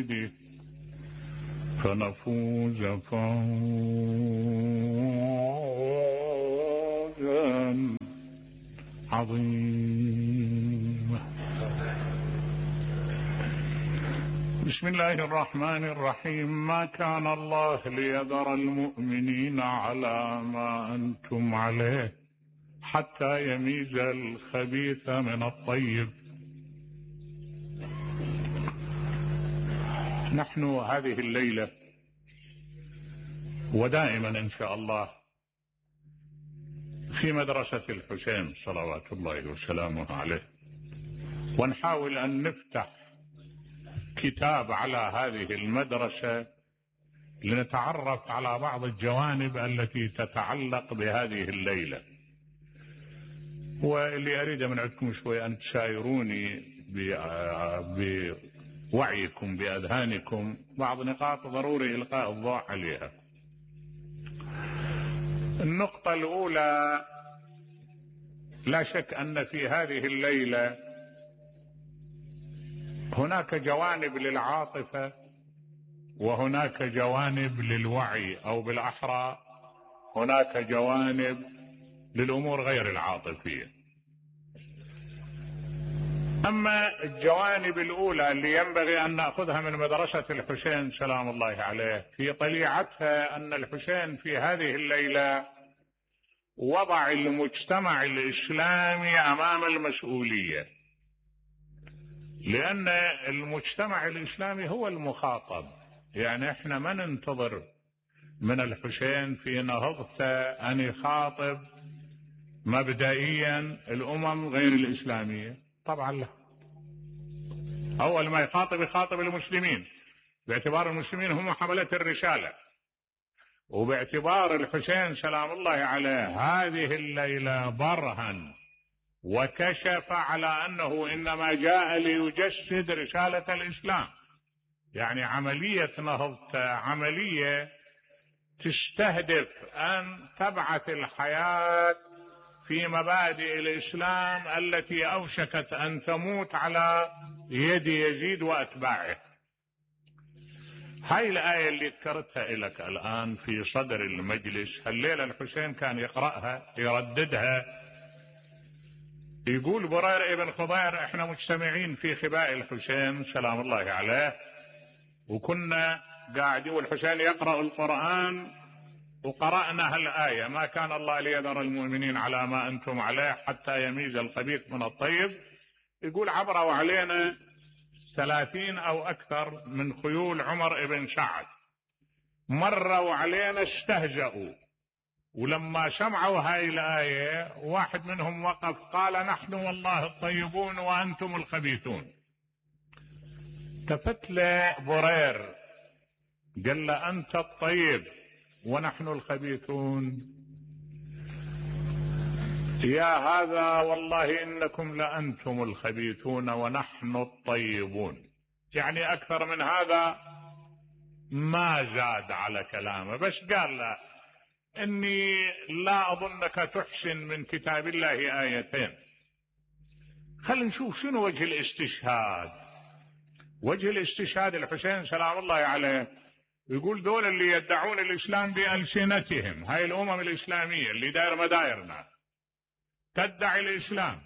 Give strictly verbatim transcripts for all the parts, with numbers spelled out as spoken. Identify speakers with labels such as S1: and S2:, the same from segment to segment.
S1: مولده فنفوز فوزا عظيما. بسم الله الرحمن الرحيم. ما كان الله ليذر المؤمنين على ما أنتم عليه حتى يميز الخبيث من الطيب. نحن هذه الليلة ودائما إن شاء الله في مدرسة الحسين صلوات الله وسلامه عليه، ونحاول أن نفتح كتاب على هذه المدرسة لنتعرف على بعض الجوانب التي تتعلق بهذه الليلة. واللي أريد من عندكم شوي أن تشايروني بوعيكم بأذهانكم بعض نقاط ضروري إلقاء الضوء عليها. النقطة الأولى، لا شك أن في هذه الليلة هناك جوانب للعاطفة وهناك جوانب للوعي، أو بالأحرى هناك جوانب للأمور غير العاطفية. أما الجوانب الأولى اللي ينبغي أن نأخذها من مدرسة الحسين سلام الله عليه في طليعتها، أن الحسين في هذه الليلة وضع المجتمع الإسلامي أمام المسؤولية، لأن المجتمع الإسلامي هو المخاطب. يعني احنا ما ننتظر من الحسين في نهضته أن يخاطب مبدئيا الأمم غير الإسلامية، طبعا لا. أول ما يخاطب يخاطب المسلمين، باعتبار المسلمين هم حملة الرسالة، وباعتبار الحسين سلام الله عليه هذه الليلة برهن وكشف على أنه إنما جاء ليجسد رسالة الإسلام. يعني عملية نهضته عملية تستهدف أن تبعث الحياة في مبادئ الإسلام التي أوشكت أن تموت على يد يزيد وأتباعه. هاي الآية اللي ذكرتها لك الآن في صدر المجلس، الليلة الحسين كان يقرأها يرددها، يقول برير ابن خضير: احنا مجتمعين في خباء الحسين سلام الله عليه، وكنا قاعدين والحسين يقرأ القرآن، وقرأنا هالآية: ما كان الله ليذر المؤمنين على ما أنتم عليه حتى يميز الخبيث من الطيب. يقول عبروا علينا ثلاثين أو أكثر من خيول عمر بن سعد، مروا علينا استهزأوا، ولما سمعوا هاي الآية واحد منهم وقف قال: نحن والله الطيبون وأنتم الخبيثون. التفت له برير قال له: أنت الطيب ونحن الخبيثون؟ يا هذا والله إنكم لأنتم الخبيثون ونحن الطيبون. يعني أكثر من هذا ما زاد على كلامه، بس قال له: إني لا أظنك تحسن من كتاب الله آيتين. خلينا نشوف شنو وجه الاستشهاد. وجه الاستشهاد الحسين سلام الله عليه يقول: دول اللي يدعون الإسلام بألسنتهم، هاي الأمم الإسلامية اللي داير مدايرنا تدعي الإسلام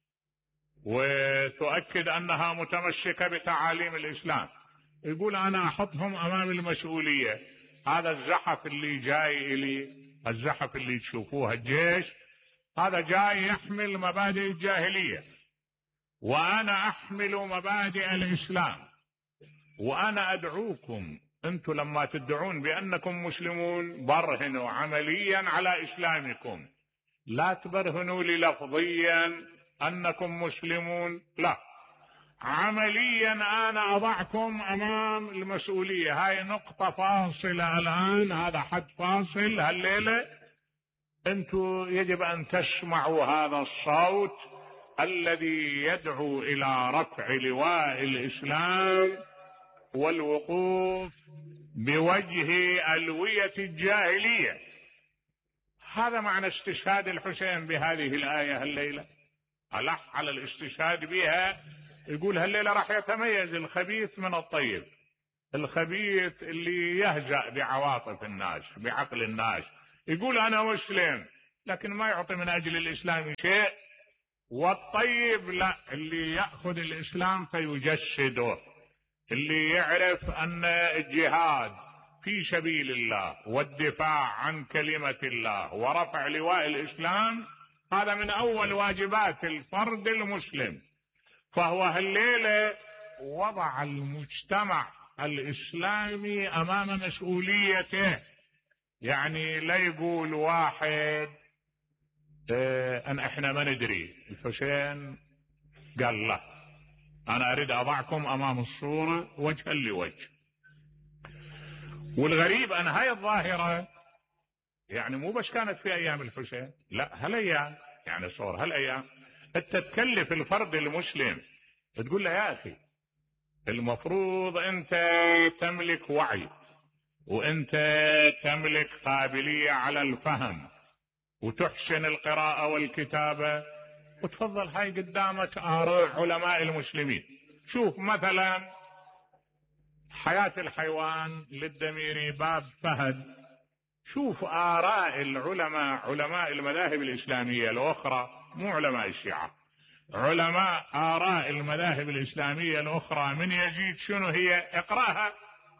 S1: وتؤكد أنها متمسكة بتعاليم الإسلام، يقول: أنا أحطهم أمام المسؤولية. هذا الزحف اللي جاي إلي، الزحف اللي تشوفوه الجيش، هذا جاي يحمل مبادئ الجاهلية، وأنا أحمل مبادئ الإسلام، وأنا أدعوكم أنتم لما تدعون بأنكم مسلمون برهنوا عمليا على إسلامكم، لا تبرهنوا لي لفظيا أنكم مسلمون، لا، عمليا أنا أضعكم أمام المسؤولية. هاي نقطة فاصلة الآن، هذا حد فاصل هالليلة. أنتم يجب أن تسمعوا هذا الصوت الذي يدعو إلى رفع لواء الإسلام والوقوف بوجه ألوية الجاهلية. هذا معنى استشهاد الحسين بهذه الآية الليلة، ألح على الاستشهاد بها. يقول هالليلة راح يتميز الخبيث من الطيب. الخبيث اللي يهزأ بعواطف الناس بعقل الناس، يقول أنا مسلم لكن ما يعطي من أجل الإسلام شيء. والطيب لا، اللي يأخذ الإسلام فيجسده، اللي يعرف أن الجهاد في سبيل الله والدفاع عن كلمة الله ورفع لواء الإسلام هذا من أول واجبات الفرد المسلم. فهو هالليلة وضع المجتمع الإسلامي أمام مسؤوليته. يعني لا يقول واحد اه أن احنا ما ندري، الحسين قال لا، أنا أريد أضعكم أمام الصورة وجها لوجه. والغريب أن هاي الظاهرة يعني مو بس كانت في أيام الحسين، لا هالأيام، يعني صور هالأيام أنت تكلف الفرد المسلم تقول له يا أخي المفروض أنت تملك وعي، وأنت تملك قابلية على الفهم، وتحسن القراءة والكتابة، وتفضل هاي قدامك آراء علماء المسلمين. شوف مثلا حياة الحيوان للدميري باب فهد، شوف آراء العلماء، علماء المذاهب الإسلامية الأخرى، مو علماء الشيعة، علماء آراء المذاهب الإسلامية الأخرى من يزيد شنو هي، اقرأها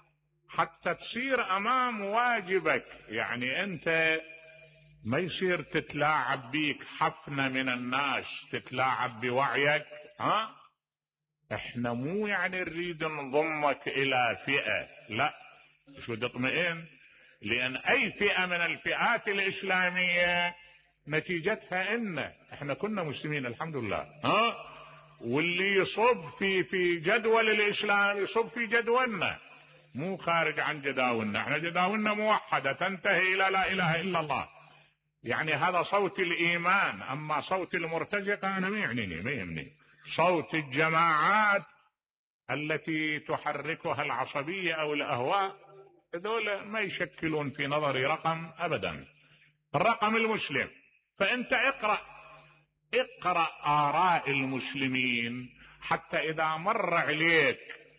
S1: حتى تصير أمام واجبك. يعني أنت ما يصير تتلاعب بيك حفنة من الناس، تتلاعب بوعيك. ها احنا مو يعني نريد نضمك إلى فئة، لا، شو تطمئن، لأن أي فئة من الفئات الإسلامية نتيجتها إن احنا كنا مسلمين الحمد لله، ها واللي يصب في في جدول الإسلام يصب في جدولنا، مو خارج عن جداولنا. احنا جداولنا موحدة تنتهي إلى لا إله إلا الله، يعني هذا صوت الإيمان. أما صوت المرتزقة أنا ما يعنيني، ما يهمني. صوت الجماعات التي تحركها العصبية أو الأهواء، هذول ما يشكلون في نظري رقم أبدا، الرقم المسلم. فأنت اقرأ اقرأ آراء المسلمين، حتى إذا مر عليك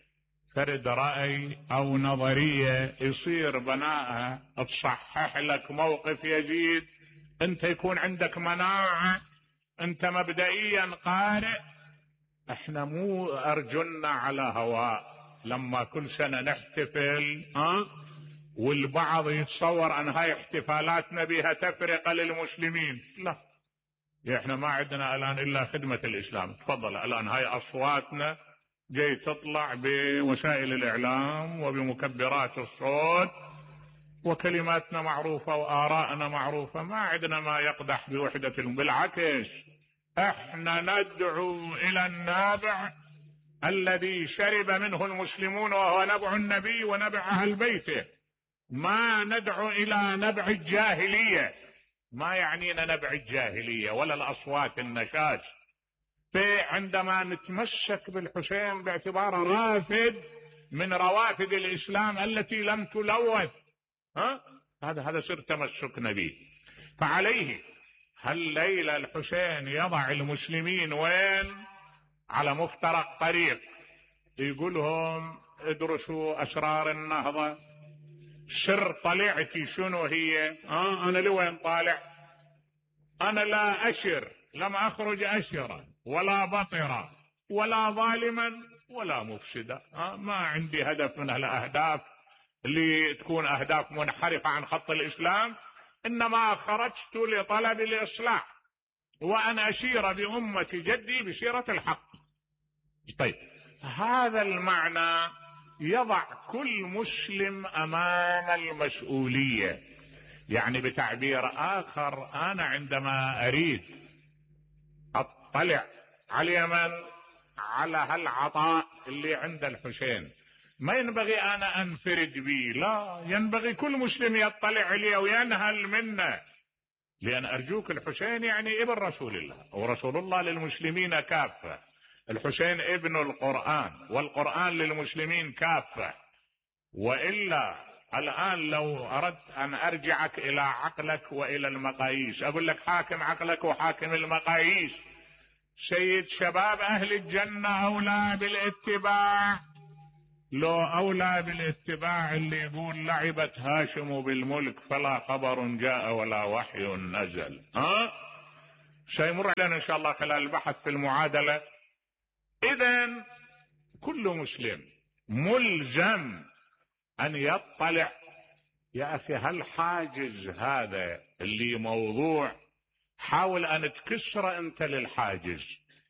S1: فرد رأي أو نظرية يصير بناءها تصحح لك موقف يزيد، أنت يكون عندك مناعة، أنت مبدئيا قارئ. احنا مو أرجلنا على هواء لما كل سنة نحتفل، ها والبعض يتصور أن هاي احتفالاتنا بها تفرقة للمسلمين، لا، احنا ما عندنا الآن إلا خدمة الإسلام. تفضل الآن هاي أصواتنا جاي تطلع بوسائل الإعلام وبمكبرات الصوت، وكلماتنا معروفة وآراءنا معروفة، ما عندنا ما يقدح بوحدة. بالعكس احنا ندعو إلى النابع الذي شرب منه المسلمون وهو نبع النبي ونبع أهل بيته، ما ندعو إلى نبع الجاهلية، ما يعنينا نبع الجاهلية ولا الأصوات النشاز. عندما نتمسك بالحسين باعتباره رافد من روافد الإسلام التي لم تلوث، ها هذا هذا سر تمسكنا به. فعليه هالليلة الحسين يضع المسلمين وين؟ على مفترق طريق، يقولهم ادرسوا أسرار النهضة. سر طلعتي شنو هي؟ آه أنا لوين طالع؟ أنا لا أشر، لم أخرج أشرا ولا بطرا ولا ظالما ولا مفسدا. آه ما عندي هدف من الأهداف اللي تكون أهداف منحرفة عن خط الإسلام، إنما خرجت لطلب الإصلاح وأن أشير بأمة جدي بسيرة الحق. طيب هذا المعنى يضع كل مسلم أمام المسؤولية. يعني بتعبير آخر، أنا عندما أريد أطلع على اليمن على هالعطاء اللي عند الحسين، ما ينبغي أنا أنفرد به، لا، ينبغي كل مسلم يطلع عليه وينهل منه. لأن أرجوك الحسين يعني ابن رسول الله، ورسول الله للمسلمين كافة، الحسين ابن القرآن والقرآن للمسلمين كافة. وإلا الآن لو أردت أن أرجعك إلى عقلك وإلى المقاييس، أقول لك حاكم عقلك وحاكم المقاييس. سيد شباب أهل الجنة أولى بالاتباع لو أولى بالاتباع اللي يقول لعبت هاشم بالملك فلا خبر جاء ولا وحي نزل. ها سيمر علينا إن شاء الله خلال البحث في المعادلة. إذن كل مسلم ملزم أن يطلع. يا أخي هالحاجز هذا اللي موضوع، حاول أن تكسر أنت للحاجز،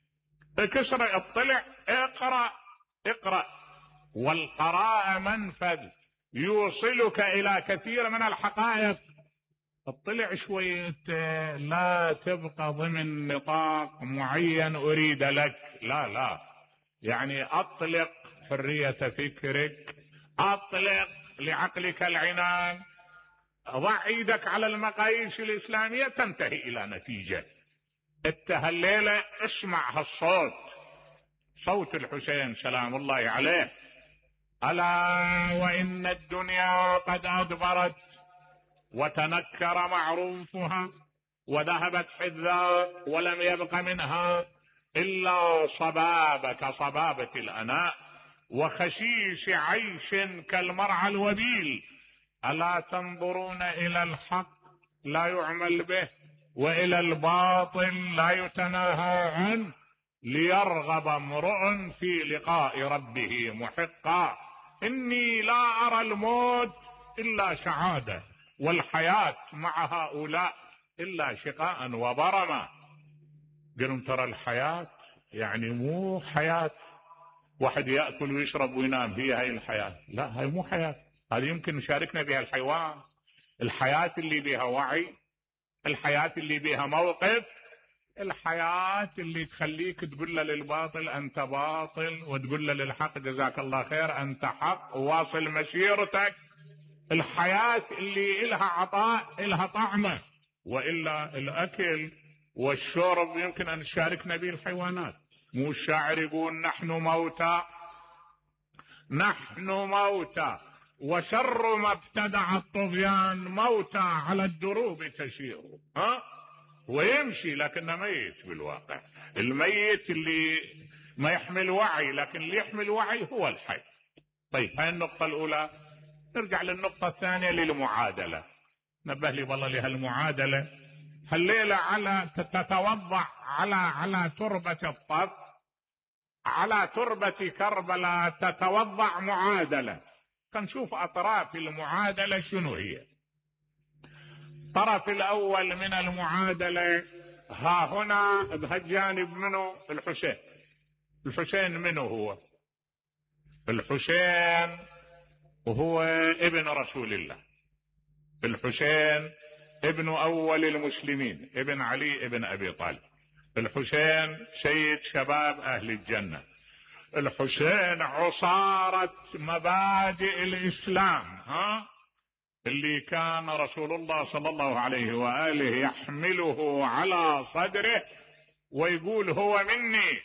S1: كسر اطلع، اقرأ اقرأ. والقراءة منفذ يوصلك إلى كثير من الحقائق. اطلع شوية، لا تبقى ضمن نطاق معين أريد لك، لا لا، يعني أطلق حرية فكرك، أطلق لعقلك العنان، ضع ايدك على المقاييس الإسلامية تنتهي إلى نتيجة. انت هالليلة اسمع هالصوت، صوت الحسين سلام الله عليه: ألا وإن الدنيا قد أدبرت وتنكر معروفها وذهبت حذاء ولم يبق منها إلا صبابة كصبابة الأناء وخشيش عيش كالمرعى الوبيل. ألا تنظرون إلى الحق لا يعمل به وإلى الباطل لا يتناهى عنه ليرغب امرؤ في لقاء ربه محقا. إني لا أرى الموت إلا سعادة والحياة مع هؤلاء إلا شقاء وبرما. قالوا ترى الحياة يعني مو حياة واحد يأكل ويشرب وينام، هي هاي الحياة، لا هاي مو حياة، هذه يمكن نشاركنا بها الحيوان. الحياة اللي بها وعي، الحياة اللي بها موقف، الحياة اللي تخليك تقول له للباطل أنت باطل وتقول له للحق جزاك الله خير أنت حق وواصل مسيرتك. الحياة اللي إلها عطاء إلها طعمة، وإلا الأكل والشرب يمكن أن نشاركنا به الحيوانات. مو الشاعر يقول نحن موتى نحن موتى وشر ما ابتدع الطغيان موتى على الدروب تسير. ها ويمشي لكنه ميت بالواقع. الميت اللي ما يحمل وعي، لكن اللي يحمل وعي هو الحي. طيب هاي النقطة الأولى. نرجع للنقطة الثانية للمعادلة. نبه لي والله لهالمعادلة هالليلة على تتوضع على على تربة الطف، على تربة كربلاء تتوضع معادلة. فنشوف أطراف المعادلة شنو هي. الطرف الأول من المعادلة ها هنا بهالجانب منه الحسين. الحسين منه هو؟ الحسين وهو ابن رسول الله. الحسين ابن أول المسلمين، ابن علي ابن أبي طالب. الحسين سيد شباب أهل الجنة. الحسين عصارة مبادئ الإسلام، ها اللي كان رسول الله صلى الله عليه وآله يحمله على صدره ويقول هو مني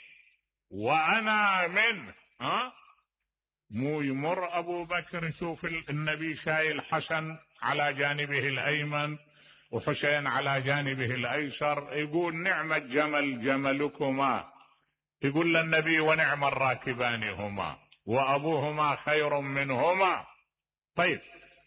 S1: وأنا منه. ها مو يمر أبو بكر يشوف النبي شايل حسن على جانبه الأيمن وحسين على جانبه الأيسر، يقول نعم الجمل جملكما، يقول للنبي ونعم الراكبان هما وأبوهما خير منهما. طيب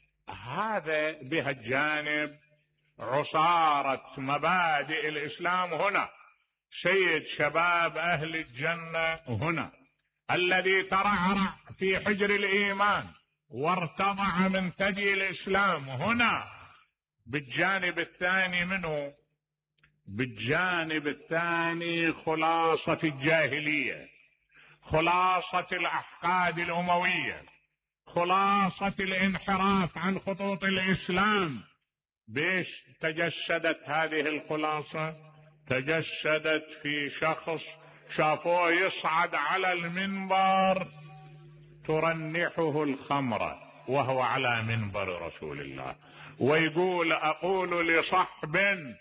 S1: هذا بها الجانب عصارة مبادئ الإسلام هنا، سيد شباب أهل الجنة هنا، الذي ترعرع في حجر الإيمان وارتضع من ثدي الإسلام هنا. بالجانب الثاني منه، بالجانب الثاني خلاصة الجاهلية، خلاصة الأحقاد الأموية، خلاصة الانحراف عن خطوط الإسلام. بيش تجسدت هذه الخلاصة؟ تجسدت في شخص شافوه يصعد على المنبر ترنحه الخمرة وهو على منبر رسول الله، ويقول أقول لصحب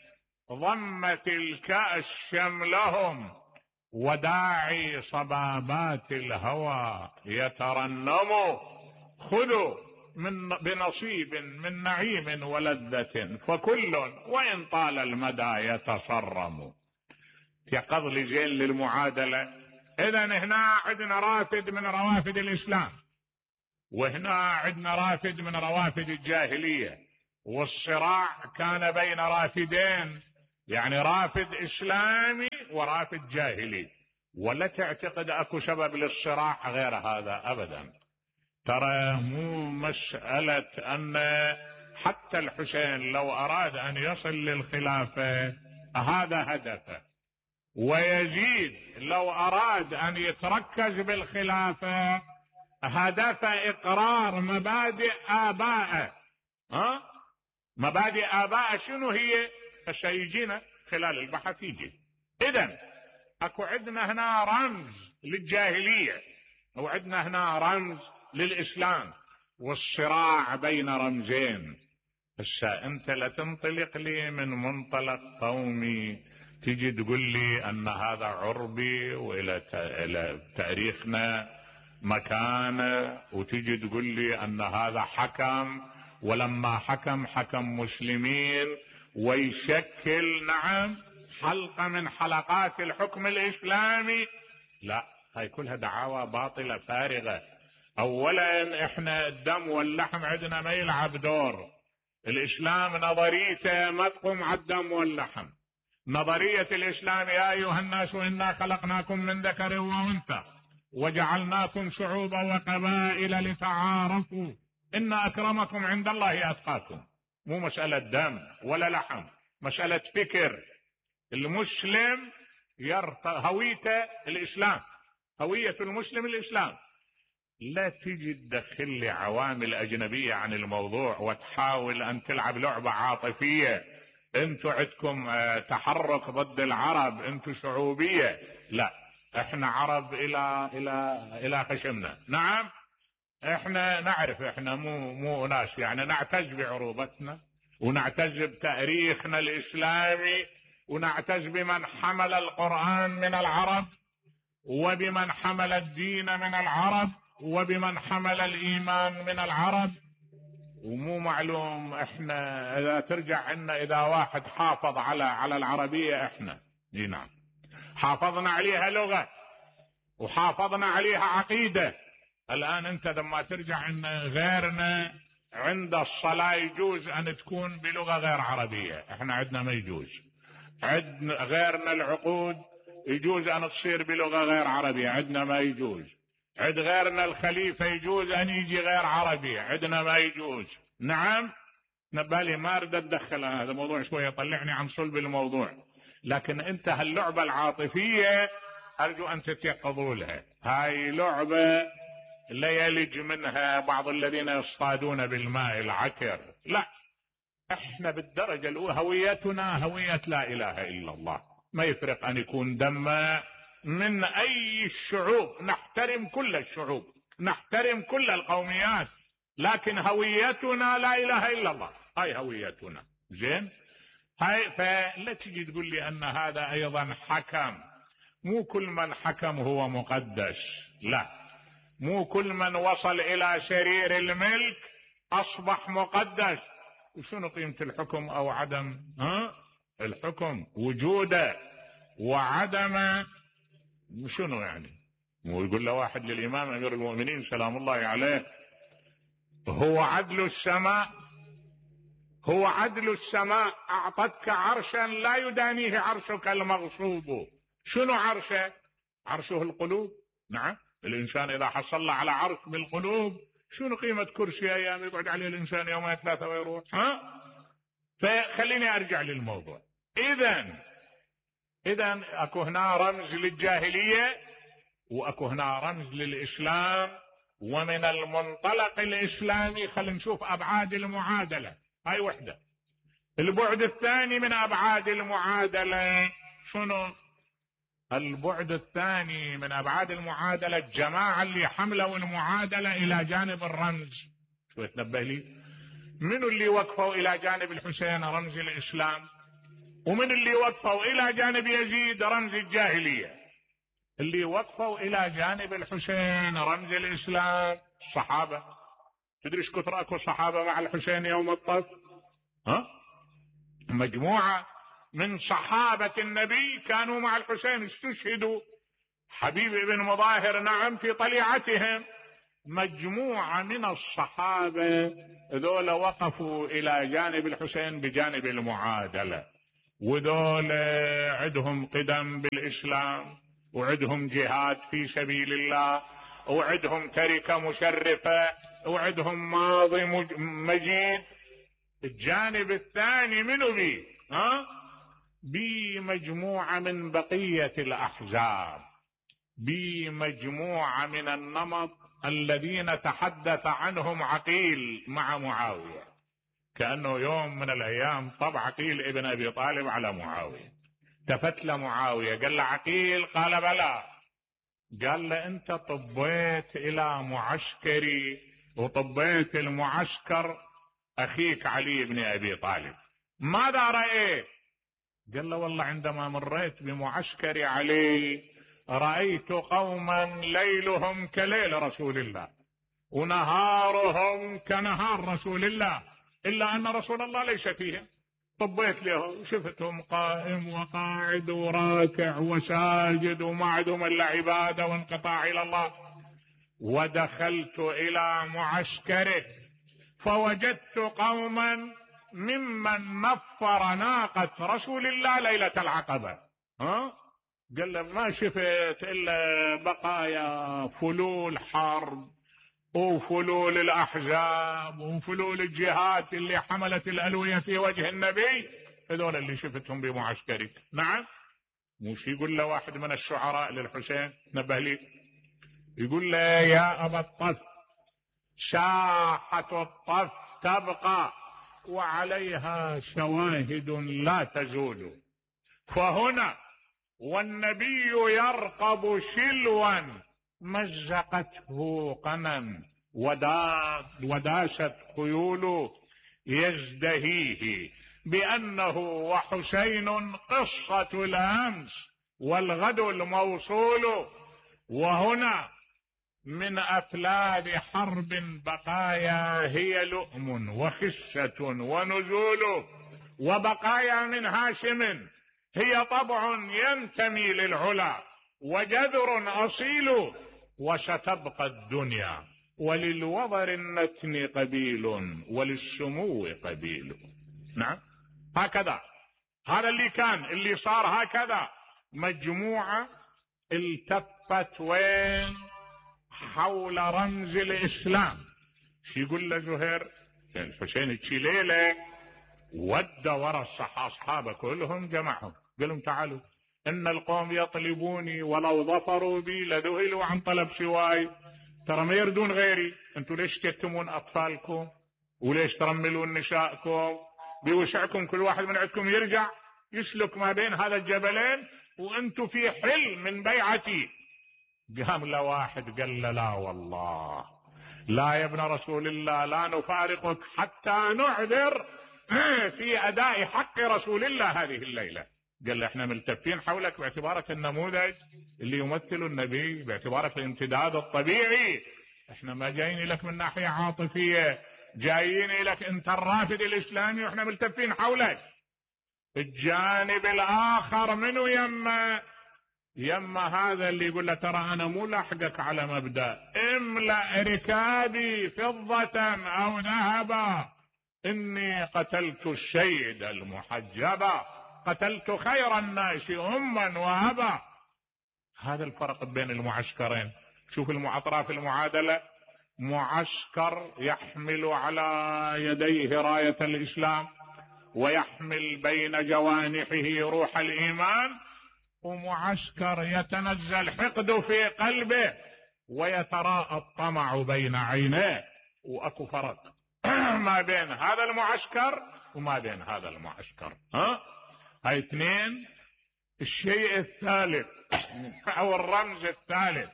S1: ضمت الكأس شملهم وداعي صبابات الهوى يترنموا، خذوا من بنصيب من نعيم ولذة فكل وإن طال المدى يتصرم. يقض لي زين للمعادلة. إذن هنا عندنا رافد من روافد الإسلام وهنا عندنا رافد من روافد الجاهلية، والصراع كان بين رافدين، يعني رافد إسلامي ورافد جاهلي، ولا تعتقد أكو سبب للصراع غير هذا أبدا. ترى مو مسألة أن حتى الحسين لو أراد أن يصل للخلافة هذا هدفه، ويزيد لو أراد أن يتركز بالخلافة هدف إقرار مبادئ آبائه. ها؟ مبادئ آبائه شنو هي؟ سيجينا خلال البحث يجي. إذن أكو عندنا هنا رمز للجاهلية، وعندنا هنا رمز للإسلام، والصراع بين رمزين. هسه أنت لا تنطلق لي من منطلق قومي تجي تقول لي أن هذا عربي وإلى تاريخنا مكانه، وتجي تقول لي أن هذا حكم، ولما حكم حكم مسلمين ويشكل نعم حلقة من حلقات الحكم الإسلامي. لا، هاي كلها دعاوى باطلة فارغة. أولا إحنا الدم واللحم عندنا ما يلعب دور. الإسلام نظريته ما تقوم على الدم واللحم. نظرية الإسلام يا أيها الناس إنا خلقناكم من ذكر وأنثى وجعلناكم شعوبا وقبائل لتعارفوا إن أكرمكم عند الله أتقاكم. مو مسألة دم ولا لحم، مسألة فكر. المسلم يرفع هويته الإسلام، هوية المسلم الإسلام. لا تجي تدخل لي عوامل أجنبية عن الموضوع وتحاول أن تلعب لعبة عاطفية. انتوا عندكم تحرك ضد العرب، انتوا شعوبية. لا، احنا عرب الى الى الى خشمنا. نعم، احنا نعرف احنا مو مو ناس يعني نعتز بعروبتنا ونعتز بتاريخنا الإسلامي ونعتز بمن حمل القرآن من العرب وبمن حمل الدين من العرب وبمن حمل الإيمان من العرب. ومو معلوم احنا اذا ترجع عنا اذا واحد حافظ على على العربية احنا اي نعم حافظنا عليها لغة وحافظنا عليها عقيدة. الان انت لما ترجع عنا غيرنا عند الصلاة يجوز ان تكون بلغة غير عربية، احنا عندنا ما يجوز. عندنا غيرنا العقود يجوز ان تصير بلغة غير عربية، عندنا ما يجوز. عند غيرنا الخليفة يجوز ان يجي غير عربي، عندنا ما يجوز. نعم، نبالي ما اريد اتدخل هذا الموضوع شوية يطلعني عن صلب الموضوع، لكن انت هاللعبة العاطفية ارجو ان تتيقظوا لها. هاي لعبة لا يلج منها بعض الذين يصطادون بالماء العكر. لا، احنا بالدرجة الاولى هويتنا هوية لا اله الا الله. ما يفرق ان يكون دم من اي الشعوب، نحترم كل الشعوب، نحترم كل القوميات، لكن هويتنا لا اله الا الله. هاي هويتنا. زين، هاي فلا تجي تقول لي ان هذا ايضا حكم. مو كل من حكم هو مقدس، لا، مو كل من وصل الى سرير الملك اصبح مقدس. وشنو قيمة الحكم او عدم ها الحكم؟ وجوده وعدمه شنو يعني؟ مو يقول له واحد للامام امير المؤمنين سلام الله عليه هو عدل السماء، هو عدل السماء اعطتك عرشا لا يدانيه عرشك المغصوب. شنو عرشه؟ عرشه القلوب. نعم، الانسان اذا حصل على عرش بالقلوب شنو قيمة كرسي ايام يقعد عليه الانسان يومين ثلاثة ويروح؟ ها؟ فخليني ارجع للموضوع. اذا اذا اكو هنا رمز للجاهلية واكو هنا رمز للاسلام، ومن المنطلق الاسلامي خلينا نشوف ابعاد المعادلة. هاي وحدة. البعد الثاني من ابعاد المعادلة شنو؟ البعد الثاني من ابعاد المعادلة الجماعة اللي حملوا المعادلة الى جانب الرمز. شو تنبه لي؟ من اللي وقفوا الى جانب الحسين رمز الاسلام، ومن اللي وقفوا الى جانب يزيد رمز الجاهلية؟ اللي وقفوا الى جانب الحسين رمز الاسلام الصحابة. تدري ايش كثر اكو صحابة مع الحسين يوم الطف؟ ها؟ مجموعة من صحابة النبي كانوا مع الحسين، استشهدوا. حبيب بن مظاهر نعم في طليعتهم، مجموعة من الصحابة ذولا وقفوا إلى جانب الحسين بجانب المعادلة، وذول عندهم قدم بالإسلام، وعندهم جهاد في سبيل الله، وعندهم تركة مشرفة، وعندهم ماضي مجيد. الجانب الثاني منو بي؟ ها؟ بمجموعة من بقية الأحزاب، بمجموعة من النمط الذين تحدث عنهم عقيل مع معاوية، كأنه يوم من الأيام طب عقيل ابن أبي طالب على معاوية، تفتل معاوية قال له عقيل، قال بلى، قال له أنت طبيت إلى معسكري وطبيت المعسكر أخيك علي بن أبي طالب، ماذا رأيت؟ قال له والله عندما مريت بمعسكر علي رأيت قوما ليلهم كليل رسول الله ونهارهم كنهار رسول الله، إلا أن رسول الله ليس فيهم. طبيت له شفتهم قائم وقاعد وراكع وساجد وما عندهم إلا عبادة وانقطاع إلى الله. ودخلت إلى معسكره فوجدت قوما ممن نفر ناقة رسول الله ليلة العقبة. ها؟ قال له ما شفت إلا بقايا فلول حرب وفلول الأحزاب وفلول الجهات اللي حملت الألوية في وجه النبي، هذول اللي شفتهم بمعسكري. نعم، مش يقول له واحد من الشعراء للحسين، نبه لي، يقول له يا أبا الطف ساحة الطف تبقى وعليها شواهد لا تزول، فهنا والنبي يرقب شلوا مزقته قنا وداست خيول يزدهيه بأنه وحسين قصة الأمس والغد الموصول، وهنا من أفلاد حرب بقايا هي لؤم وخسة ونزول، وبقايا من هاشم هي طبع ينتمي للعلا وجذر أصيل، وستبقى الدنيا وللوضر النتن قبيل وللسمو قبيل. نعم، هكذا هذا اللي كان، اللي صار هكذا. مجموعة التفت وين؟ حول رمز الإسلام. شو يقول له زهير؟ الحسين تشيليله ودى ورا أصحابه كلهم، جمعهم قال لهم تعالوا إن القوم يطلبوني ولو ظفروا بي لذهلوا عن طلب سواي، ترى ما يردون غيري، انتوا ليش تكتمون أطفالكم وليش ترملون نسائكم؟ بوسعكم كل واحد من عندكم يرجع يسلك ما بين هذا الجبلين وانتوا في حل من بيعتي. قام له واحد قال له لا والله، لا يا ابن رسول الله، لا نفارقك حتى نعذر في أداء حق رسول الله هذه الليلة. قال له احنا ملتفين حولك باعتبارك النموذج اللي يمثل النبي، باعتبارك الامتداد الطبيعي، احنا ما جايين لك من ناحية عاطفية، جايين لك انت الرافد الإسلامي واحنا ملتفين حولك. الجانب الآخر منه يما يما هذا اللي يقول له ترى أنا مو لاحقك على مبدأ املأ ركابي فضة أو ذهبا، إني قتلت الشيد المحجبا، قتلت خير الناس أما وأبا. هذا الفرق بين المعسكرين. شوف أطراف المعادلة، معسكر يحمل على يديه راية الإسلام ويحمل بين جوانحه روح الإيمان، ومعسكر يتنزل حقد في قلبه ويتراءى الطمع بين عينيه، وأكو فرق ما بين هذا المعسكر وما بين هذا المعسكر. ها هاي اثنين. الشيء الثالث او الرمز الثالث،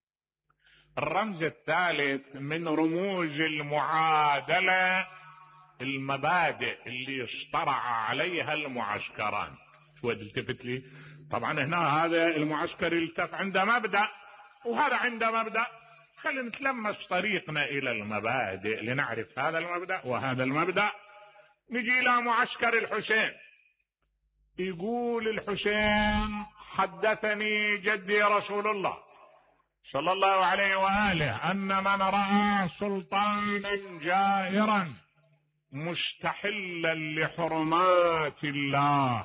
S1: الرمز الثالث من رموز المعادلة المبادئ اللي اصطرع عليها المعسكران. شو التفت لي؟ طبعا هنا هذا المعسكر التف عنده مبدأ وهذا عنده مبدأ، خلينا نتلمس طريقنا الى المبادئ لنعرف هذا المبدأ وهذا المبدأ. نجي الى معسكر الحسين. يقول الحسين حدثني جدي رسول الله صلى الله عليه وآله أن من رأى سلطانا جائرا مستحلا لحرمات الله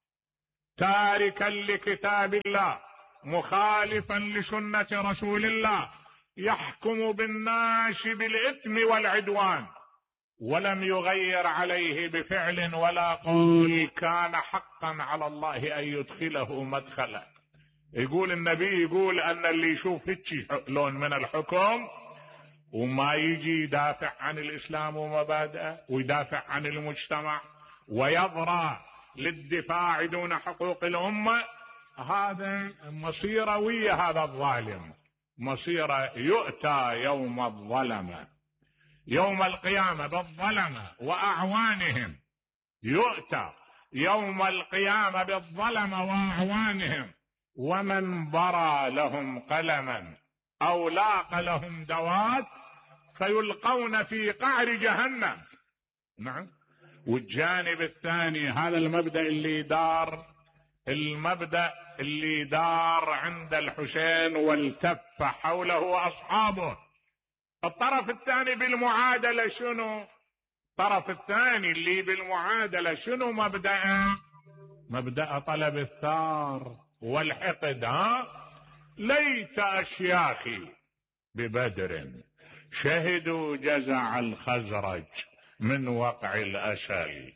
S1: تاركا لكتاب الله مخالفا لسنة رسول الله يحكم بالناس بالإثم والعدوان ولم يغير عليه بفعل ولا قول، كان حقا على الله أن يدخله مدخلا. يقول النبي، يقول أن اللي يشوف هيك لون من الحكم وما يجي يدافع عن الإسلام ومبادئه ويدافع عن المجتمع ويضرع للدفاع دون حقوق الأمة، هذا مصيره ويا هذا الظالم، مصيره يؤتى يوم الظلمة، يوم القيامة بالظلمة وأعوانهم، يؤتى يوم القيامة بالظلمة وأعوانهم، ومن برى لهم قلما أو لاق لهم دوات فيلقون في قعر جهنم. نعم. والجانب الثاني هذا المبدأ اللي دار، المبدأ اللي دار عند الحسين والتف حوله أصحابه. الطرف الثاني بالمعادلة شنو؟ الطرف الثاني اللي بالمعادلة شنو مبدأ؟ مبدأ طلب الثار والحقد. ها؟ ليت أشياخي ببدر شهدوا جزع الخزرج من وقع الأسل،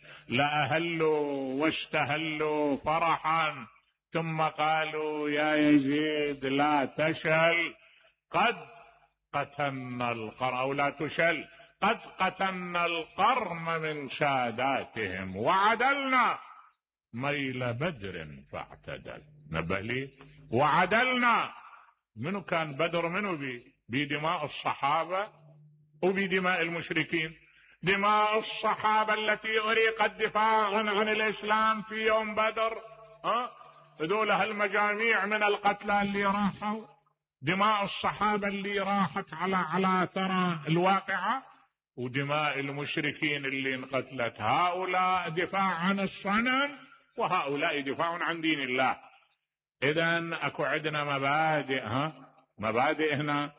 S1: لأهلوا واستهلوا فرحا ثم قالوا يا يزيد لا تشل قد قتلنا القرن، أو لا تشل قد قتلنا القرن من ساداتهم وعدلنا ميل بدر فاعتدل. نبه لي وعدلنا. منو كان بدر؟ منو بي بدماء الصحابة وبدماء المشركين. دماء الصحابة التي أريقت دفاعا عن الإسلام في يوم بدر، ها هذول هالمجاميع من القتلى اللي راحوا، دماء الصحابة اللي راحت على على ترى الواقعة، ودماء المشركين اللي انقتلت. هؤلاء دفاع عن الصنم وهؤلاء دفاع عن دين الله. إذن أكو عندنا مبادئ، ها مبادئ هنا،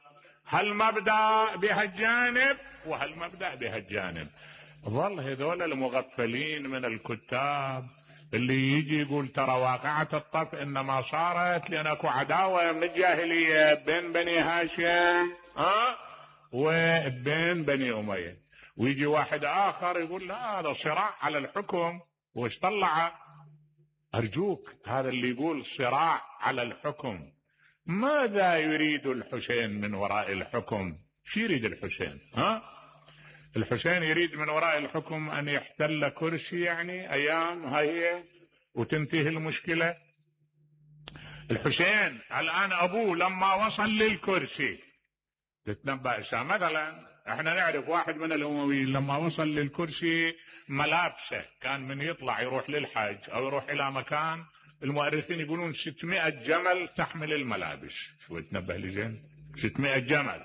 S1: هالمبدأ بهالجانب وهالمبدأ بهالجانب. ظل هذول المغفلين من الكتاب اللي يجي يقول ترى واقعة الطف إنما صارت لأن أكو عداوة من الجاهلية بين بني هاشم ها وبين بني أمية، ويجي واحد آخر يقول لا هذا صراع على الحكم. وش طلع؟ أرجوك، هذا اللي يقول صراع على الحكم، ماذا يريد الحسين من وراء الحكم؟ شو يريد الحسين؟ ها الحسين يريد من وراء الحكم أن يحتل كرسي يعني أيام هاي وتنتهي المشكلة. الحسين الآن أبوه لما وصل للكرسي تتنبأ مثلا، احنا نعرف واحد من الأمويين لما وصل للكرسي ملابسه كان من يطلع يروح للحج أو يروح إلى مكان، المؤرخين يقولون ستمائة جمل تحمل الملابس. شو تنبه لي زين؟ ستمائة جمل.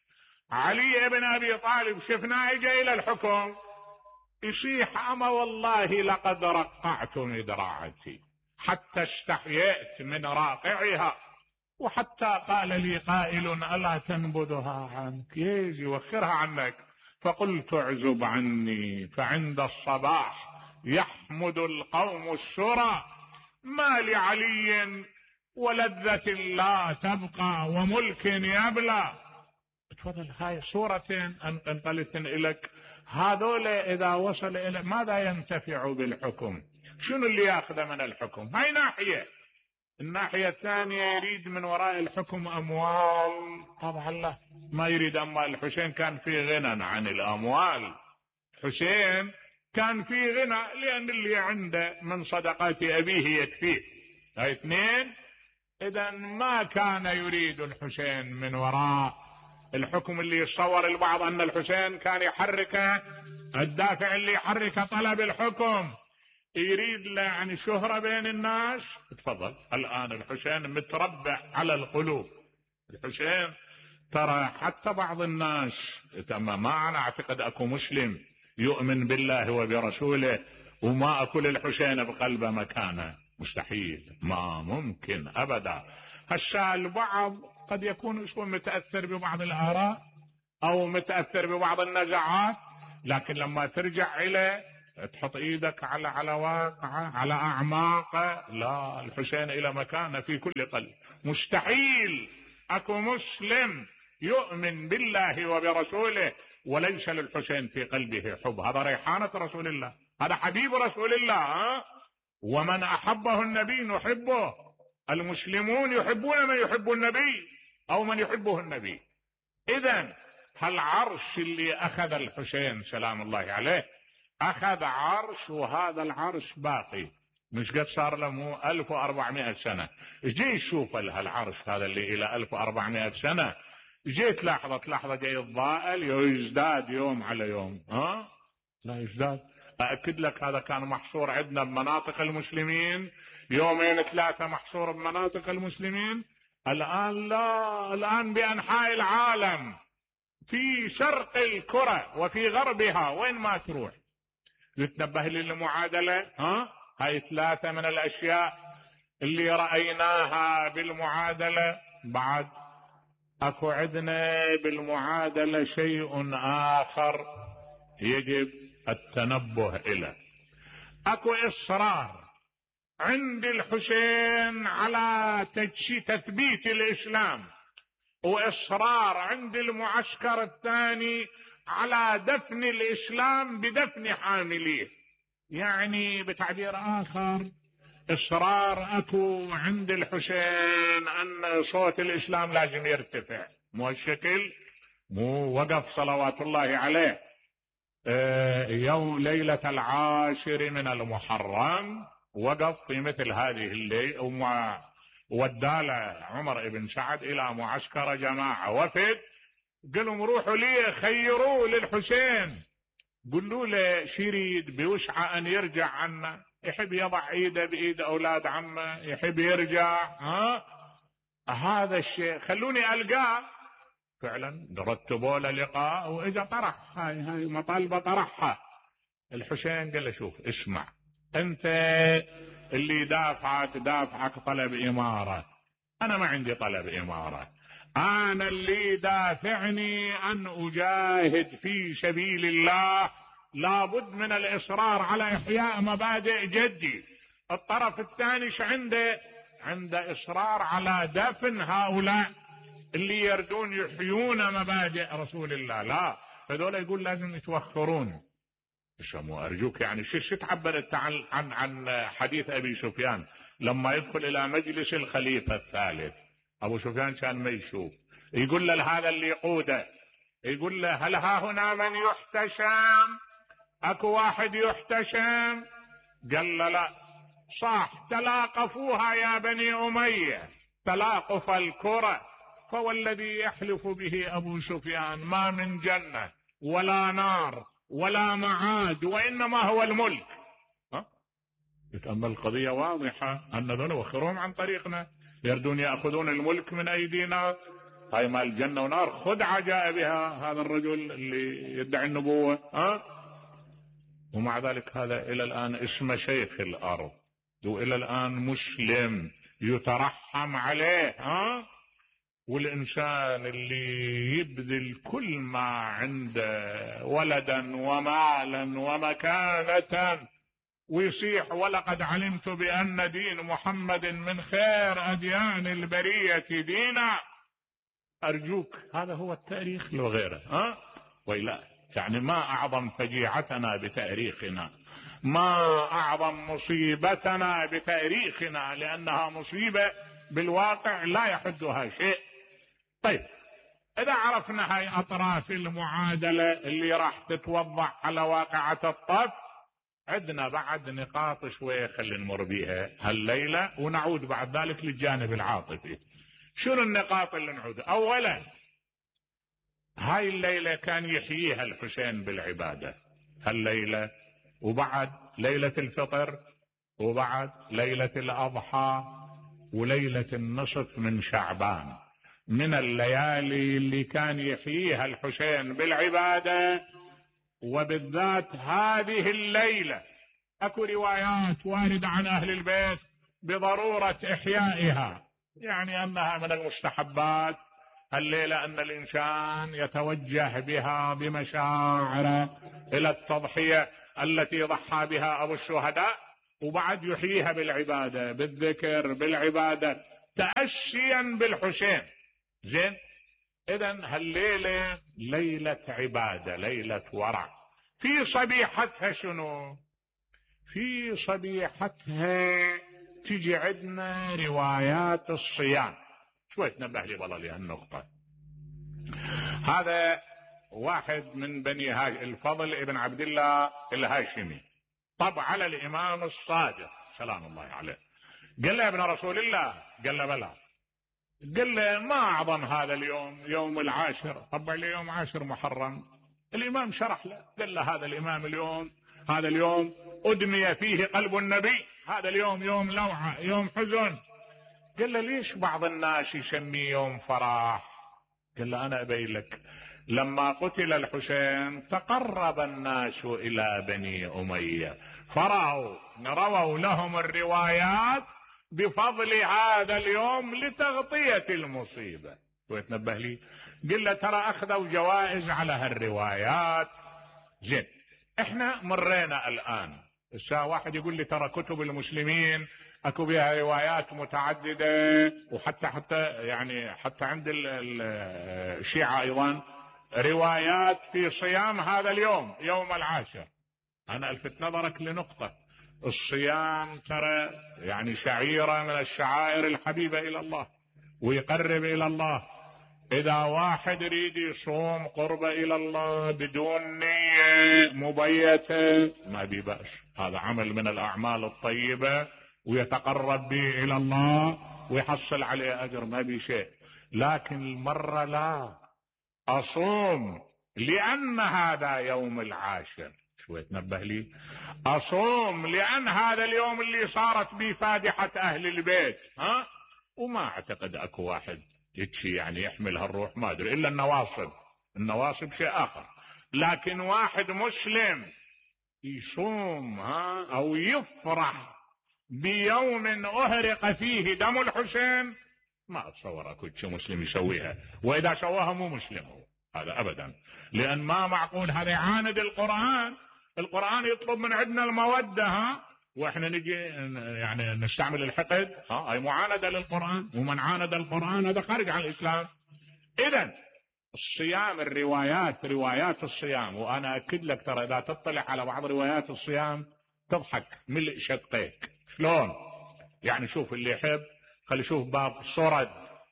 S1: علي بن أبي طالب شفناه اجى إلى الحكم يصيح أما والله لقد رقعت مدراعتي حتى استحييت من راقعها، وحتى قال لي قائل ألا تنبذها عنك، يجي وخرها عنك، فقلت اعزب عني فعند الصباح يحمد القوم الشرى، ما لعلي ولذة لا تبقى وملك يبلى. تفضل، هاي صورتين انقلتن إليك. هذول إذا وصل إلى ماذا ينتفع بالحكم؟ شنو اللي ياخذه من الحكم؟ هاي ناحية. الناحية الثانية يريد من وراء الحكم أموال. طبعا لا، ما يريد أموال. الحسين كان في غنى عن الأموال، حسين كان في غنى لأن اللي عنده من صدقات أبيه يكفيه. هاي اثنين. إذا ما كان يريد الحسين من وراء الحكم اللي يتصور البعض أن الحسين كان يحرك الدافع اللي يحرك طلب الحكم يريد له يعني شهرة بين الناس. تفضل، الآن الحسين متربع على القلوب. الحسين ترى حتى بعض الناس، ما أنا أعتقد أكو مسلم يؤمن بالله وبرسوله وما أكل الحسين بقلبه مكانه، مستحيل، ما ممكن أبدا. هسا البعض قد يكون شوي متأثر ببعض الآراء أو متأثر ببعض النزعات، لكن لما ترجع إلى تحط إيدك على على واقعه، على أعماقه، لا، الحسين إلى مكانه في كل قلب. مستحيل أكو مسلم يؤمن بالله وبرسوله وليس للحسين في قلبه حب. هذا ريحانة رسول الله، هذا حبيب رسول الله. ها؟ ومن أحبه النبي نحبه، المسلمون يحبون من يحب النبي أو من يحبه النبي. إذن هالعرش اللي أخذ الحسين سلام الله عليه أخذ عرش، وهذا العرش باقي، مش قد صار له مو ألف وأربعمائة سنة. جي شوف هالعرش هذا اللي إلى ألف وأربعمائة سنة، جيت لحظة لحظة جاي يتضاءل يزداد يوم على يوم. ها؟ لا يزداد. أأكد لك هذا كان محصور عندنا بمناطق المسلمين، يومين ثلاثة محصور بمناطق المسلمين. الآن لا، الآن بأنحاء العالم، في شرق الكرة وفي غربها، وين ما تروح. يتنبه للمعادلة. ها؟ هاي ثلاثة من الأشياء اللي رأيناها بالمعادلة. بعد أكو عندنا بالمعادلة شيء آخر يجب التنبه إليه. أكو إصرار عند الحسين على تثبيت الإسلام، وإصرار عند المعسكر الثاني على دفن الإسلام بدفن حامليه. يعني بتعبير آخر، إصرار أكو عند الحسين أن صوت الإسلام لازم يرتفع، مو الشكل، مو وقف صلوات الله عليه يوم ليلة العاشر من المحرم، وقف في مثل هذه الليلة، ودال عمر بن سعد إلى معسكر جماعة وفد، قالوا روحوا ليه خيروا للحسين، قلوا له شريد بوسعة أن يرجع عنا، يحب يضع ايده بايد اولاد عمه، يحب يرجع. ها؟ هذا الشيء خلوني القاه. فعلا رتبوا له لقاء واجا طرح هاي هاي مطالبه طرحها. الحسين قال له شوف اسمع، انت اللي دافعك دافعك طلب اماره، انا ما عندي طلب اماره، انا اللي دافعني ان اجاهد في سبيل الله، لابد من الإصرار على إحياء مبادئ جدي. الطرف الثاني ش عنده عنده إصرار على دفن هؤلاء اللي يردون يحيون مبادئ رسول الله. لا، هذول يقول لازم يتوخرون. شو أرجوك يعني شو تعبرت عن عن عن حديث أبي سفيان لما يدخل إلى مجلس الخليفة الثالث، أبو سفيان كان ما يشوف، يقول له هذا اللي يقوده، يقول له هل ها هنا من يحتشم؟ اكو واحد يحتشم؟ قال له لا. صح، تلاقفوها يا بني أمية تلاقف الكرة، فوالذي يحلف به أبو سفيان ما من جنة ولا نار ولا معاد، وإنما هو الملك. ها؟ يتأمل القضية واضحة، أن ذنو وخرهم عن طريقنا، يردون يأخذون الملك من أيدينا. هاي مال الجنة ونار خدعة جاء بها هذا الرجل اللي يدعي النبوة. ها؟ ومع ذلك هذا إلى الآن اسمه شيخ الأرض، وإلى الآن مسلم يترحم عليه. ها؟ والإنسان اللي يبذل كل ما عنده ولدا ومالا ومكانة ويصيح ولقد علمت بأن دين محمد من خير أديان البرية دينا، أرجوك هذا هو التاريخ لو غيره. ها؟ وإلا يعني ما أعظم فجيعتنا بتاريخنا، ما أعظم مصيبتنا بتاريخنا، لأنها مصيبة بالواقع لا يحدها شيء. طيب، إذا عرفنا هاي أطراف المعادلة اللي راح تتوضع على واقعة الطف، عندنا بعد نقاط شوية خلينا نمر بيها هالليلة، ونعود بعد ذلك للجانب العاطفي. شنو النقاط اللي نعود؟ أولا، هاي الليلة كان يحييها الحسين بالعبادة، هالليلة وبعد ليلة الفطر وبعد ليلة الأضحى وليلة النصف من شعبان، من الليالي اللي كان يحييها الحسين بالعبادة. وبالذات هذه الليلة اكو روايات واردة عن اهل البيت بضرورة احيائها، يعني أنها من المستحبات الليلة أن الإنسان يتوجه بها بمشاعره إلى التضحية التي ضحى بها أبو الشهداء، وبعد يحييها بالعبادة، بالذكر، بالعبادة، تأسيا بالحسين. زين، إذن هالليلة ليلة عبادة، ليلة ورع. في صبيحتها شنو؟ في صبيحتها تجي عندنا روايات الصيام. شوي تنبه لي والله لهالنقطة. هذا واحد من بني هاش الفضل ابن عبد الله الهاشمي، طب على الإمام الصادق سلام الله عليه، قال له ابن رسول الله، قال له بلى، قال له ما أعظم هذا اليوم، يوم العاشر. طبعا اليوم عاشر محرم. الإمام شرح له، قال له هذا الإمام اليوم، هذا اليوم أدمي فيه قلب النبي، هذا اليوم يوم لوعة، يوم حزن. قال له ليش بعض الناس يسميه يوم فرح؟ قال له أنا أبين لك، لما قتل الحسين تقرب الناس إلى بني أمية، فرأوا رووا لهم الروايات بفضل هذا اليوم لتغطية المصيبة. ويتنبه لي، قل له ترى أخذوا جوائز على هالروايات. زين، احنا مرينا الآن الساعة واحد يقول لي ترى كتب المسلمين اكو بها روايات متعددة، وحتى حتى يعني حتى عند الشيعة ايضا روايات في صيام هذا اليوم، يوم العاشر. انا الفت نظرك لنقطة، الصيام ترى يعني شعيرة من الشعائر الحبيبة الى الله ويقرب الى الله. اذا واحد يريد يصوم قرب الى الله بدون نية مبيتة ما بي بأس، هذا عمل من الاعمال الطيبة ويتقرب به الى الله ويحصل عليه اجر، ما بي شيء. لكن المرة لا، اصوم لان هذا يوم العاشر. شوي تنبه لي، اصوم لان هذا اليوم اللي صارت به فادحة اهل البيت. ها، وما اعتقد اكو واحد يتشي يعني يحمل هالروح، ما ادري الا النواصب، النواصب شيء اخر. لكن واحد مسلم يصوم ها او يفرح بيوم اهرق فيه دم الحسين، ما اتصور اكو شيء مسلم يسويها، واذا سواها مو مسلم هو هذا ابدا، لان ما معقول هذا يعاند القرآن. القرآن يطلب من عندنا المودة، ها، واحنا نجي يعني نستعمل الحقد، ها، هاي معاندة للقرآن، ومن عاند القرآن هذا خارج عن الاسلام. اذا الصيام، الروايات، روايات الصيام، وانا اكد لك ترى اذا تطلع على بعض روايات الصيام تضحك ملء شقيك. شلون؟ يعني شوف اللي يحب خلي يشوف باب صرد،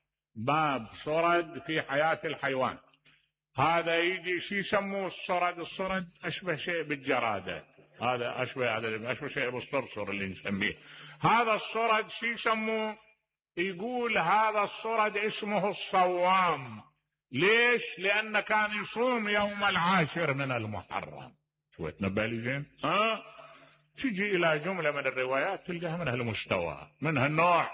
S1: باب صرد في حياة الحيوان. هذا يجي شي يسموه الصرد، الصرد اشبه شيء بالجرادة، هذا اشبه هذا اشبه شيء بالصرصر اللي نسميه. هذا الصرد شي يسموه؟ يقول هذا الصرد اسمه الصوام. ليش؟ لأن كان يصوم يوم العاشر من المحرم. شوي تنبه لي زين؟ ها؟ تجي إلى جملة من الروايات تلقاها من هالمستوى، من هالنوع،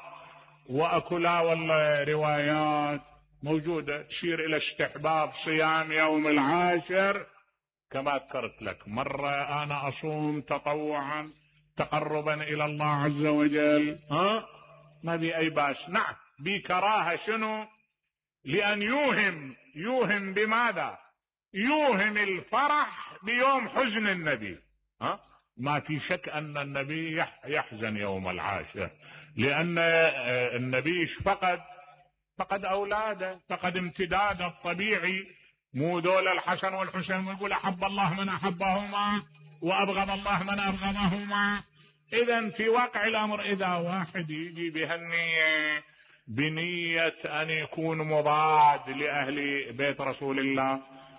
S1: وأكلا والله روايات موجودة تشير إلى استحباب صيام يوم العاشر. كما ذكرت لك مرة أنا أصوم تطوعا تقربا إلى الله عز وجل، ها؟ ما بي أي باس. نعم بكراهة، شنو؟ لأن يوهم يوهم بماذا؟ يوهم الفرح بيوم حزن النبي. ها؟ ما في شك أن النبي يحزن يوم العاشر، لأن النبي فقد فقد أولاده، فقد امتداده الطبيعي. مو دول الحسن والحسين يقول أحب الله من أحبهما وأبغض الله من أبغضهما. إذن في واقع الأمر إذا واحد يجي بهالنية، بنية أن يكون مضاد لأهل بيت رسول الله،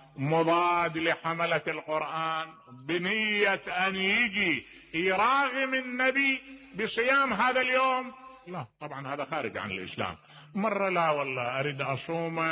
S1: مضاد لحملة القرآن، بنية أن يجي يراغم النبي بصيام هذا اليوم، لا طبعا هذا خارج عن الإسلام. مرة لا والله أريد أصوم،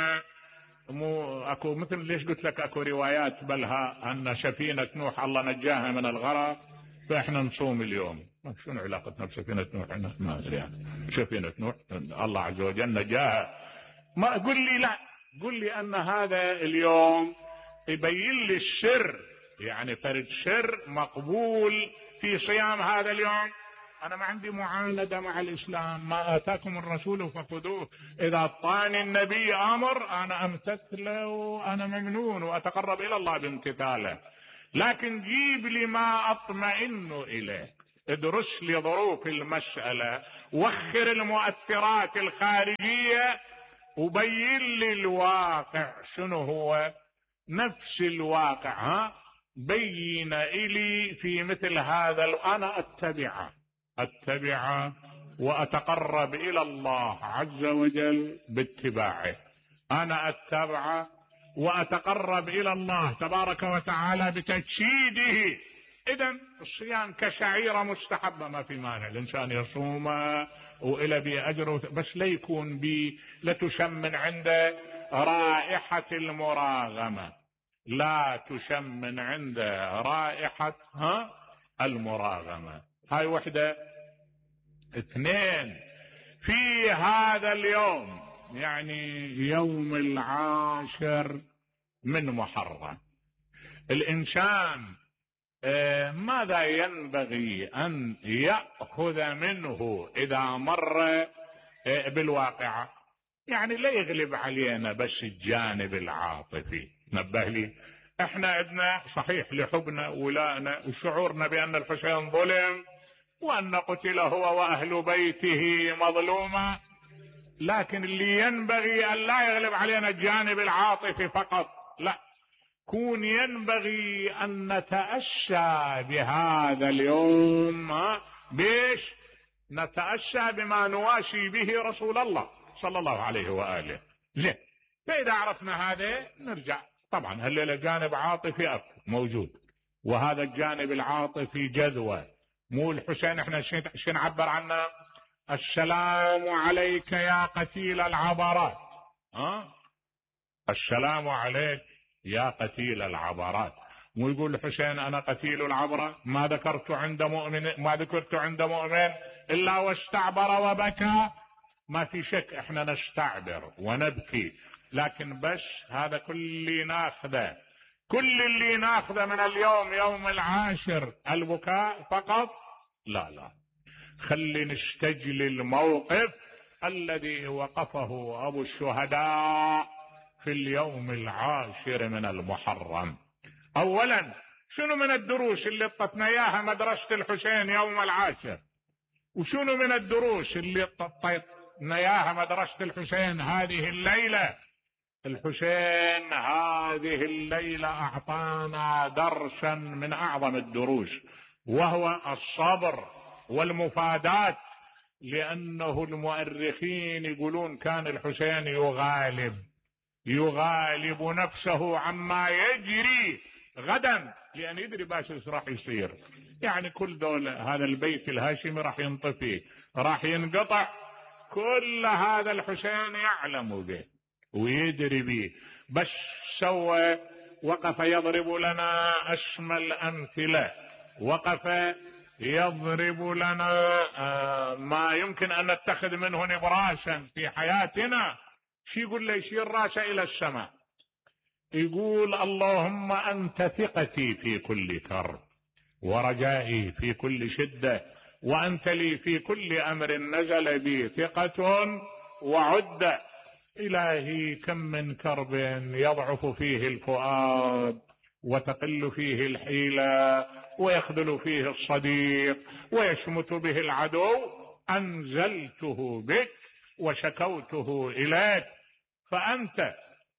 S1: مو أكو مثل ليش قلت لك أكو روايات بلها أن سفينة نوح الله نجاها من الغرق فإحنا نصوم اليوم. شنو علاقتنا بسفينة نوح؟ ما أدري يعني. سفينة نوح الله عز وجل نجاها. ما قل لي لا، قل لي أن هذا اليوم يبين لي السر، يعني فرد سر مقبول في صيام هذا اليوم، أنا ما عندي معاندة مع الإسلام، ما آتاكم الرسول فخذوه، إذا أعطاني النبي أمر أنا أمتثله وأنا ممنون وأتقرب إلى الله بامتثاله، لكن جيب لي ما أطمئن إليه، ادرس لي ظروف المسألة، وخر المؤثرات الخارجية، وبين لي الواقع شنو هو، نفس الواقع ها بين إلي في مثل هذا، أنا أتبع أتبع وأتقرب إلى الله عز وجل باتباعه، أنا أتبع وأتقرب إلى الله تبارك وتعالى بتجسيده. إذن الصيام كشعيرة مستحبة، ما في مانع الإنسان يصوم وإلى بي أجر، بس لا يكون بي لا تشم من عنده رائحة المراغمة، لا تشم من عنده رائحة ها المراغمة. هاي وحدة. اثنين، في هذا اليوم يعني يوم العاشر من محرم، الإنسان ماذا ينبغي أن يأخذ منه إذا مر بالواقعة؟ يعني لا يغلب علينا بس الجانب العاطفي. نبه لي، احنا عندنا صحيح لحبنا ولائنا وشعورنا بأن الحسين ظلم وأن قتل هو وأهل بيته مظلوما، لكن اللي ينبغي أن لا يغلب علينا الجانب العاطفي فقط، لا، كون ينبغي أن نتأسى بهذا اليوم. بيش نتأسى بما نواسي به رسول الله صلى الله عليه وآله. زين، فإذا عرفنا هذا نرجع. طبعا هل جانب عاطفي موجود، وهذا الجانب العاطفي جذوة، مو الحسين احنا شو نعبر عنه؟ السلام عليك يا قتيل العبرات، ها؟ السلام عليك يا قتيل العبرات. مو يقول الحسين أنا قتيل العبرة، ما ذكرت عند مؤمن ما ذكرت عند مؤمن إلا واستعبر وبكى. ما في شك احنا نستعبر ونبكي، لكن بس هذا كل اللي ناخذه، كل اللي ناخذه من اليوم يوم العاشر البكاء فقط؟ لا لا، خلي نستجل الموقف الذي وقفه أبو الشهداء في اليوم العاشر من المحرم. أولا، شنو من الدروس اللي اعطتنا اياها مدرسة الحسين يوم العاشر؟ وشنو من الدروس اللي اعطتنا اياها مدرسة الحسين هذه الليلة؟ الحسين هذه الليلة أعطانا درسا من أعظم الدروس، وهو الصبر والمفادات، لأنه المؤرخين يقولون كان الحسين يغالب يغالب نفسه عما يجري غدا، لأن يدري باش راح يصير. يعني كل دول هذا البيت الهاشمي راح ينطفي، راح ينقطع، كل هذا الحسين يعلم به ويدري به، بس سوى وقف يضرب لنا أشمل الأمثلة، وقف يضرب لنا ما يمكن أن نتخذ منه نبراسا في حياتنا. شو يقول لي؟ يشير راسه إلى السماء، يقول اللهم أنت ثقتي في كل كرب ورجائي في كل شدة، وأنت لي في كل أمر نزل بي ثقة وعدة. إلهي كم من كرب يضعف فيه الفؤاد وتقل فيه الحيلة ويخذل فيه الصديق ويشمت به العدو، أنزلته بك وشكوته إليك، فأنت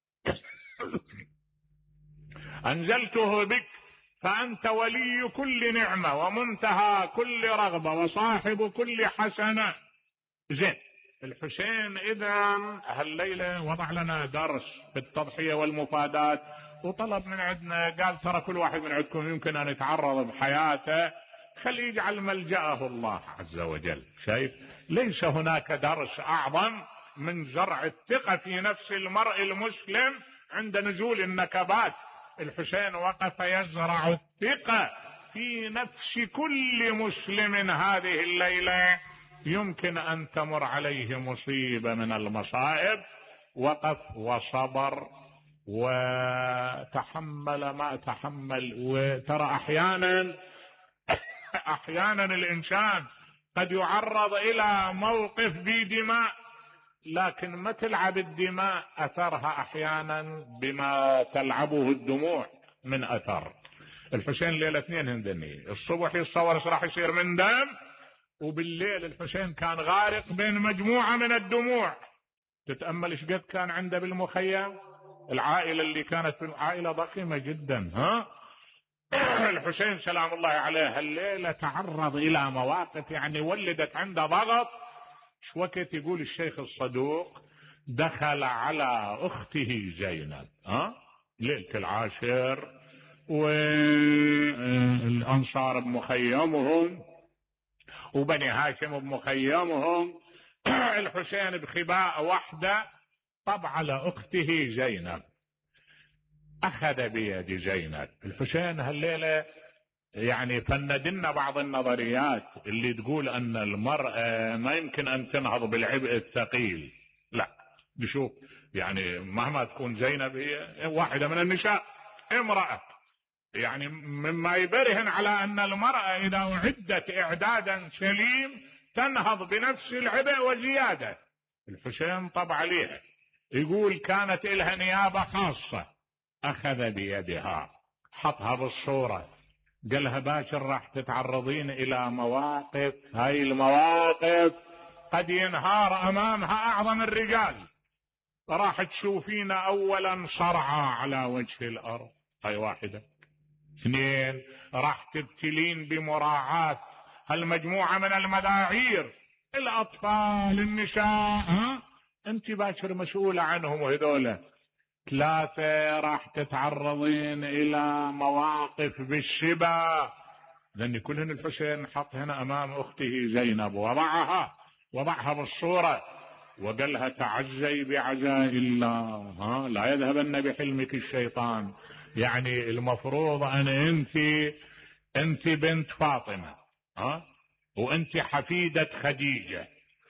S1: أنزلته بك فأنت ولي كل نعمة ومنتهى كل رغبة وصاحب كل حسنة. زين، الحسين إذا هالليلة وضع لنا درس في التضحية والمفادات، وطلب من عندنا، قال ترى كل واحد من عندكم يمكن أن يتعرض بحياته، خلي يجعل ملجأه الله عز وجل. شايف؟ ليس هناك درس أعظم من زرع الثقة في نفس المرء المسلم عند نزول النكبات. الحسين وقف يزرع الثقة في نفس كل مسلم هذه الليلة يمكن أن تمر عليه مصيبة من المصائب، وقف وصبر وتحمل ما تحمل. وترى أحيانا أحيانا الإنسان قد يعرض إلى موقف بدماء، لكن ما تلعب الدماء أثرها أحيانا بما تلعبه الدموع من أثر. الحسين ليلة اثنين هندني، الصبح يتصور راح يصير من دم، وبالليل الحسين كان غارق بين مجموعة من الدموع. تتأمل ايش قد كان عنده بالمخيم، العائلة اللي كانت عائلة ضخمة جدا. ها الحسين سلام الله عليه الليلة تعرض إلى مواقف يعني ولدت عنده ضغط. شو وقت يقول الشيخ الصدوق دخل على أخته زينب ها ليلة العاشر، والأنصار بمخيمهم وبني هاشم بمخيمهم، الحسين بخباء وحده طب على أخته زينب، أخذ بيد زينب. الحسين هالليلة يعني فندنا بعض النظريات اللي تقول أن المرأة ما يمكن أن تنهض بالعبء الثقيل، لا بشوف يعني مهما تكون زينب هي واحدة من النساء امرأة، يعني مما يبرهن على أن المرأة إذا أعدت إعدادا سليم تنهض بنفس العبء وزيادة. الحسين طب عليها، يقول كانت إلها نيابة خاصة، أخذ بيدها حطها بالصورة، قالها باكر راح تتعرضين إلى مواقف، هاي المواقف قد ينهار أمامها أعظم الرجال، راح تشوفين أولا صرعى على وجه الأرض، هاي واحدة. اثنين، راح تبتلين بمراعاة هالمجموعة من المذاعير، الأطفال النساء، ها أنت باكر مسؤولة عنهم وهذولا. ثلاثة، راح تتعرضين إلى مواقف بالشبا، لأن كلهن الحسين حط هنا أمام أخته زينب ووضعها وضعها بالصورة وقالها تعزي بعزاء الله، ها لا يذهبن بحلمك الشيطان. يعني المفروض أن أنت أنت بنت فاطمة، ها وأنت حفيدة خديجة.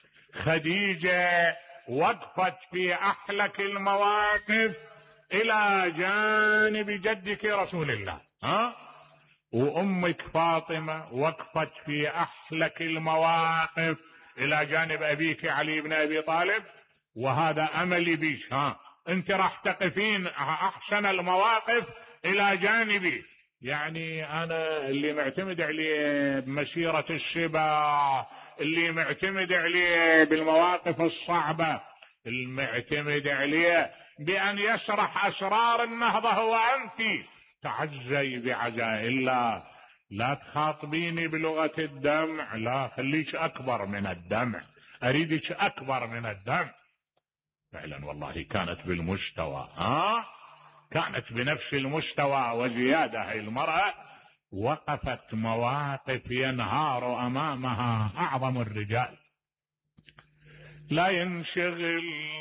S1: خديجة وقفت في أحلك المواقف إلى جانب جدك رسول الله، ها وأمك فاطمة وقفت في أحلك المواقف إلى جانب أبيك علي بن أبي طالب، وهذا أملي بيش، ها أنت راح تقفين أحسن المواقف إلى جانبي. يعني أنا اللي معتمد عليه بمسيرة الشبا، اللي معتمد عليه بالمواقف الصعبة، المعتمد عليه بأن يشرح أسرار النهضة هو أنت. تعزي بعزاء الله، لا تخاطبيني بلغة الدمع، لا خليك أكبر من الدمع، أريدك أكبر من الدمع. فعلا والله كانت بالمستوى، ها كانت بنفس المستوى وزيادة. هاي المرأة وقفت مواقف ينهار أمامها أعظم الرجال. لا ينشغل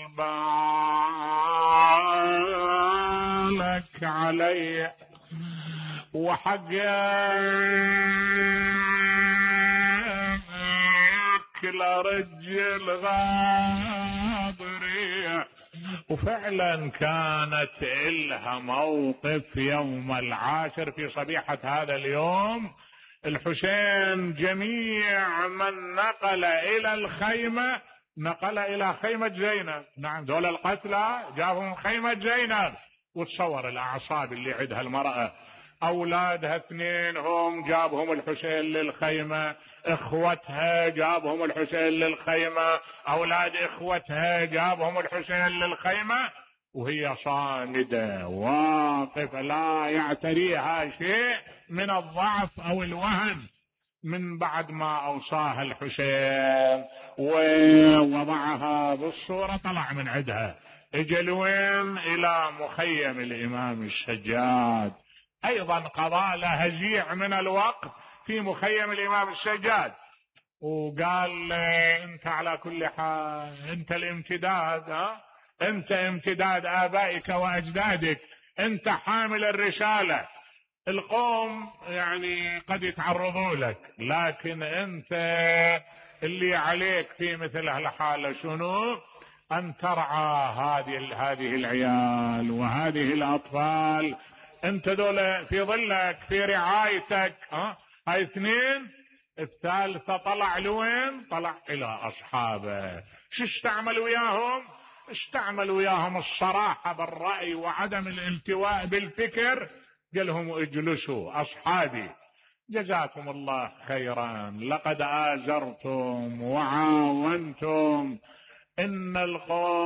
S1: بالك علي وحقك لرجل غاضري. وفعلا كانت إلها موقف يوم العاشر في صبيحة هذا اليوم. الحسين جميع من نقل إلى الخيمة نقل إلى خيمة زينب، نعم دول القتلى جابهم خيمة زينب. وتصور الأعصاب اللي عندها المرأة، أولادها اثنين هم جابهم الحسين للخيمة، إخوتها جابهم الحسين للخيمة، أولاد إخوتها جابهم الحسين للخيمة، وهي صامدة واقفة لا يعتريها شيء من الضعف أو الوهن. من بعد ما أوصاها الحسين ووضعها بالصورة طلع من عندها، اجلوين إلى مخيم الإمام السجاد، أيضا قضى له هزيع من الوقت في مخيم الإمام السجاد، وقال أنت على كل حال أنت الامتداد، ها أنت امتداد آبائك وأجدادك، أنت حامل الرسالة. القوم يعني قد يتعرضوا لك، لكن أنت اللي عليك في مثل هالحالة شنو؟ أن ترعى هذه هذه العيال وهذه الأطفال، أنت دول في ظلك في رعايتك، ها هاي اثنين الثالثة طلع لوين؟ طلع إلى أصحابه. شو استعمل وياهم؟ استعمل وياهم الصراحة بالرأي وعدم الالتواء بالفكر. قال لهم اجلسوا أصحابي، جزاكم الله خيرا، لقد آزرتم وعاونتم، إن القوم